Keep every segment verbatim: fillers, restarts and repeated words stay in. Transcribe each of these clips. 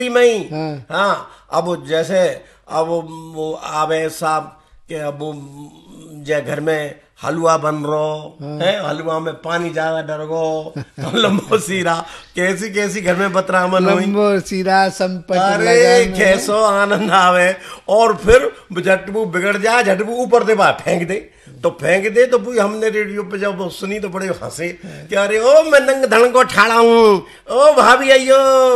में ही। हाँ। हाँ, अब वो जैसे अब वो वो आवे साहब के अब वो जे घर में हलवा बन रो है, हलवा में पानी ज्यादा डर गो तो लंबो सीरा कैसी कैसी घर में बतरामन हुई। लंबो सिरा संपट अरे लगन है। कैसो आनंद आवे। और फिर झटबू बिगड़ जाए, झटबू ऊपर दे बाहर फेंक दे, तो फेंक दे तो भी हमने रेडियो पे जब सुनी तो बड़े हंसे कि अरे ओ मैं नंग धड़ंग को ठाड़ा हूं, ओ भाभी आइयो।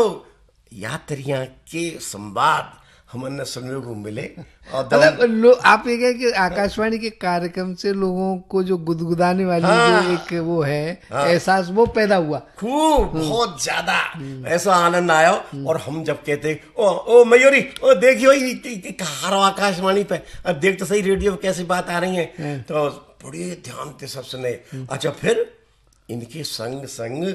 यात्रियां के संवाद हमने सुनने को मिले। और मतलब लो आप ये कहें कि आकाशवाणी के कार्यक्रम से लोगों को जो गुदगुदाने वाली हाँ, जो एक वो है हाँ, एहसास वो पैदा हुआ खूब बहुत ज्यादा ऐसा आनंद आया। और हम जब कहते ओ ओ मयूरी ओ देखियो कहा आकाशवाणी पे, अब देख तो सही रेडियो पे कैसी बात आ रही है, तो बड़े ध्यान से सब सुने। अच्छा, फिर इनके संग संग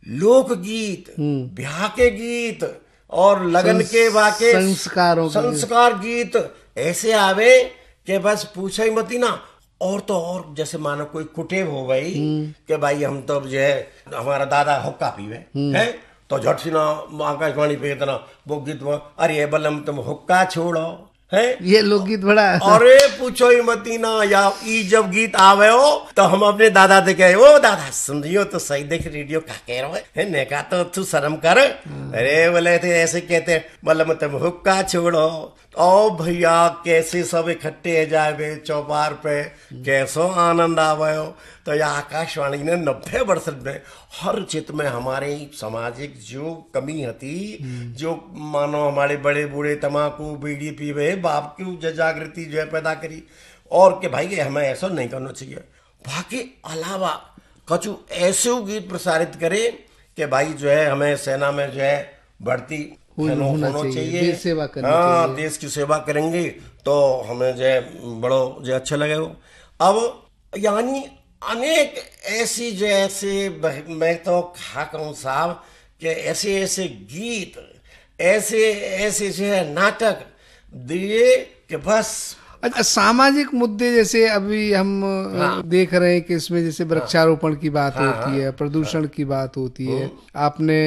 लोकगीत, ब्याह के गीत और लगन के वाके संस्कारों के संस्कार गीत ऐसे आवे कि बस पूछो ही मती ना। और तो और जैसे मानो कोई कुटेव हो गई कि भाई हम तो जो है हमारा दादा हुक्का पीवे है, तो झट सी ना आकाशवाणी पे इतना वो गीत वो, अरे बलम तुम हुक्का छोड़ो है, ये लोकगीत बड़ा अरे पूछो ही मती ना। या ई जब गीत आवे हो तो हम अपने दादा से कहे ओ दादा सुन रही हो तो सही देख रेडियो का कह रहा है ने का तो तू शर्म कर। अरे बोले थे ऐसे कहते बोले तुम हुक्का छोड़ो। ओ भैया कैसे सब इकट्ठे जाए चौपार पे, कैसो आनंद आवे हो। तो यह आकाशवाणी ने नब्बे वर्ष में हर चित्र में हमारे सामाजिक जो कमी थी, जो मानो हमारे बड़े बूढ़े तमाकू बीड़ी पीवे बाप की जागृति जो है पैदा करी। और के भाई हमें ऐसा नहीं करना चाहिए। बाकी अलावा कछु ऐसे गीत प्रसारित करे कि भाई जो है हमें सेना में जो है बढ़ती होना होना चाहिए, चाहिए, देश सेवा करनी हाँ चाहिए। देश की सेवा करेंगे तो हमें जो है बड़ो जो अच्छा लगेगा। अब यानी अनेक ऐसी जो ऐसे मैं तो खा कहूँ साहब कि ऐसे ऐसे गीत ऐसे ऐसे जो है नाटक दिए कि बस। अच्छा, सामाजिक मुद्दे जैसे अभी हम हाँ, देख रहे हैं कि इसमें जैसे वृक्षारोपण की बात हाँ, होती हाँ, है, प्रदूषण की बात होती है। आपने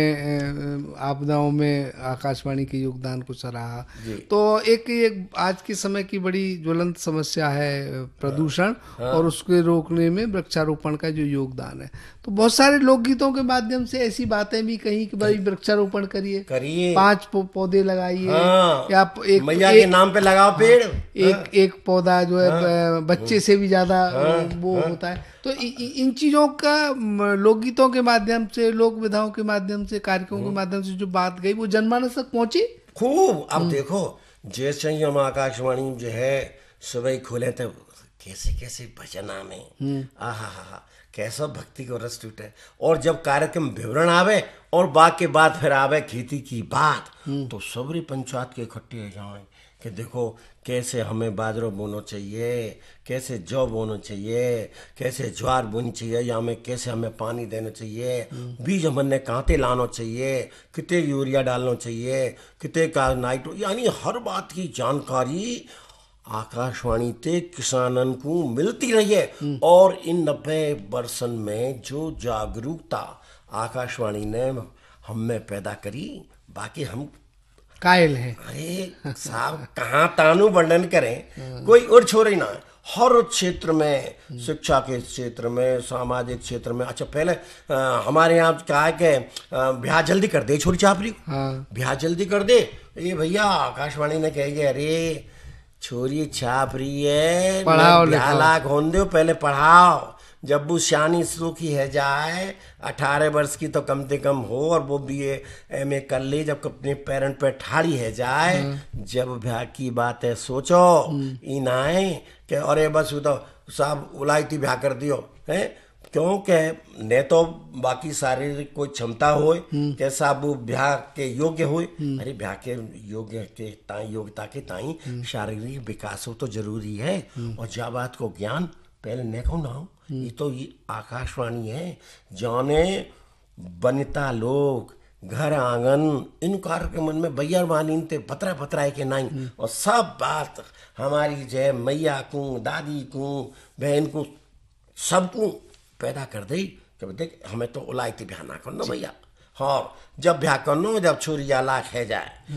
अ, आपदाओं में आकाशवाणी के योगदान को सराहा। तो एक एक आज के समय की बड़ी ज्वलंत समस्या है प्रदूषण, और उसके रोकने में वृक्षारोपण का जो योगदान है। तो बहुत सारे लोकगीतों के माध्यम से ऐसी बातें भी कही कि भाई वृक्षारोपण करिए, करिए, पांच पौ- पौधे लगाइए, हाँ, या एक मैया के नाम पे लगाओ पेड़। एक एक पौधा जो है ब- बच्चे से भी ज्यादा वो होता है। तो इ, इ, इन चीजों का म, लोकगीतों के माध्यम से, लोक विधाओं के माध्यम से, कार्यक्रमों के माध्यम से जो बात गई वो जनमानस तक पहुंची खूब। अब देखो जैसे ही हम आकाशवाणी जो है सुबह खोले तो कैसे कैसे भजना में आहा हा हा कैसा भक्ति को रस टूटे। और जब कार्यक्रम विवरण आवे और बात के बाद फिर आवे खेती की बात, तो सबरी पंचायत के इकट्ठे हो जाए कि देखो कैसे हमें बाजरा बोना चाहिए, कैसे जौ बोना चाहिए, कैसे ज्वार बोनी चाहिए, या हमें कैसे हमें पानी देना चाहिए, बीज हमने कांटे लाना चाहिए, कितने यूरिया डालना चाहिए, कितने का नाइट्रो, यानी हर बात की जानकारी आकाशवाणी ते किसानन को मिलती रही है। और इन नब्बे वर्षन में जो जागरूकता आकाशवाणी ने हम में पैदा करी, बाकी हम कायल है। अरे साहब कहाँ तानु वर्णन करें, कोई और छोड़ ही ना है। हर क्षेत्र में, शिक्षा के क्षेत्र में, सामाजिक क्षेत्र में। अच्छा पहले आ, हमारे यहाँ कहा है कि आ, ब्याह जल्दी कर दे छोरी चापरी, हाँ। ब्याह जल्दी कर दे। ये भैया आकाशवाणी ने कहेंगे अरे छोरी छाप रही है, पढ़ाओ ब्याह लाख होने दो, पहले पढ़ाओ। जब वो सियानी सूखी है जाए अठारह वर्ष की तो कम से कम हो, और वो बी एम ए कर ले, जब अपने पेरेंट पे ठाड़ी है जाए, जब ब्याह की बात है सोचो इन आए कि अरे बस वो तो साहब उलाई थी ब्याह कर दियो है। क्योंकि ने तो बाकी शारीरिक कोई क्षमता हो कि साहब वो ब्याह के योग्य हो। अरे ब्याह के योग्य के ताई योग्यता के ताई शारीरिक विकास हो तो जरूरी है। और जब बात को ज्ञान पहले ने कहूँ ना हो, ये तो ये आकाशवाणी है जाने बनिता लोग घर आंगन इन कार्यक्रम में भैया मानीन ते पतरा पतरा के नहीं। और सब बात हमारी जय मैया को, दादी को, बहन को, सबको पैदा कर दी कि देख हमें तो उलायती ब्याह ना करना भैया। हाँ जब ब्याह करना, जब छोरी लाख है जाए